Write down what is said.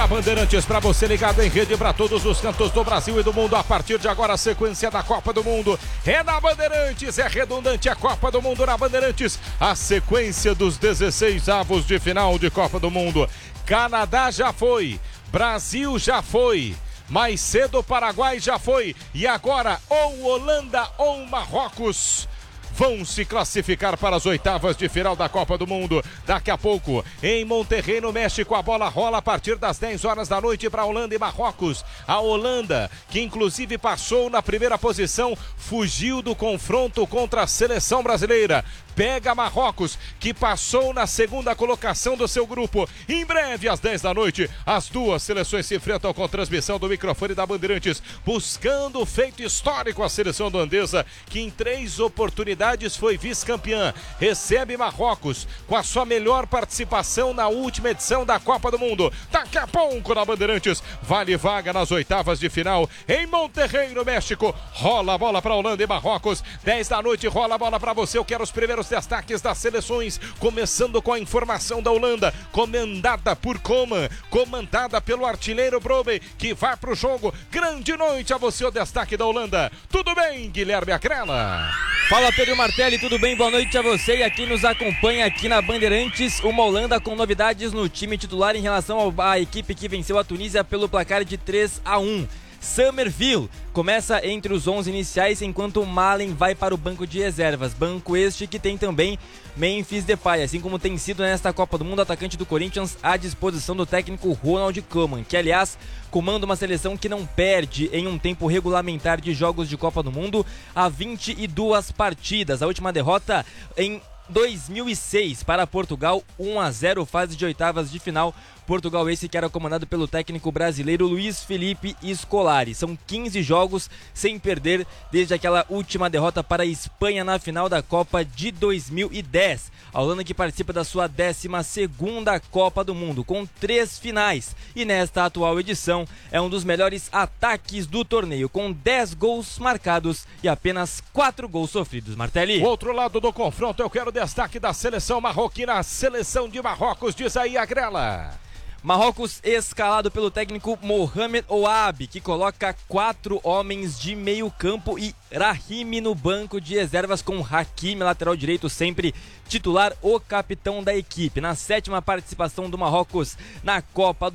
da Bandeirantes para você ligado em rede para todos os cantos do Brasil e do mundo. A partir de agora a sequência da Copa do Mundo é na Bandeirantes, é redundante a Copa do Mundo na Bandeirantes. A sequência dos 16 avos de final de Copa do Mundo. Canadá já foi, Brasil já foi, mais cedo o Paraguai já foi e agora ou Holanda ou Marrocos vão se classificar para as oitavas de final da Copa do Mundo. Daqui a pouco, em Monterrey, no México, a bola rola a partir das 10 horas da noite para Holanda e Marrocos. A Holanda, que inclusive passou na primeira posição, fugiu do confronto contra a seleção brasileira. Pega Marrocos, que passou na segunda colocação do seu grupo. Em breve, às 10 da noite, as duas seleções se enfrentam com transmissão do microfone da Bandeirantes, buscando o feito histórico. A seleção holandesa, que em 3 oportunidades foi vice-campeã, recebe Marrocos com a sua melhor participação na última edição da Copa do Mundo. Daqui a pouco na Bandeirantes, vale vaga nas oitavas de final em Monterrey, no México. Rola a bola para Holanda e Marrocos. 10 da noite, rola a bola para você. Eu quero os primeiros destaques das seleções, começando com a informação da Holanda, comandada por Coman, comandada pelo artilheiro Brobbey, que vai pro jogo. Grande noite a você, o destaque da Holanda. Tudo bem, Guilherme Acrela? Fala, Pedro Martelli, tudo bem? Boa noite a você e a quem nos acompanha aqui na Bandeirantes. Uma Holanda com novidades no time titular em relação à equipe que venceu a Tunísia pelo placar de 3-1. Summerville começa entre os 11 iniciais, enquanto Malen vai para o banco de reservas. Banco este que tem também Memphis Depay, assim como tem sido nesta Copa do Mundo, atacante do Corinthians à disposição do técnico Ronald Koeman, que aliás comanda uma seleção que não perde em um tempo regulamentar de jogos de Copa do Mundo há 22 partidas. A última derrota em 2006 para Portugal, 1-0, fase de oitavas de final. Portugal esse que era comandado pelo técnico brasileiro Luiz Felipe Scolari. São 15 jogos sem perder desde aquela última derrota para a Espanha na final da Copa de 2010. A Holanda que participa da sua 12ª Copa do Mundo, com 3 finais. E nesta atual edição é um dos melhores ataques do torneio, com 10 gols marcados e apenas 4 gols sofridos. Martelli. O outro lado do confronto, eu quero destaque da seleção marroquina, a seleção de Marrocos, diz aí a Grela. Marrocos escalado pelo técnico Mohamed Ouabi, que coloca 4 homens de meio campo e Rahimi no banco de reservas, com Hakimi, lateral direito, sempre titular, o capitão da equipe. Na 7ª participação do Marrocos na Copa